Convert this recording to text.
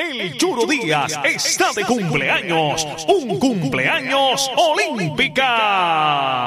El Churo Díaz está de cumpleaños. Un cumpleaños olímpica.